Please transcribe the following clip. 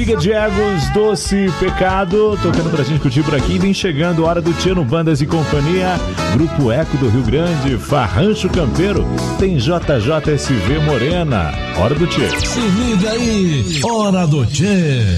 Liga de Egos, Doce Pecado, tocando pra gente curtir por aqui. Vem chegando Hora do Tchê no Bandas e Companhia, Grupo Eco do Rio Grande, Farrancho Campeiro, tem JJSV Morena. Hora do Tchê. Se liga aí, Hora do Tchê.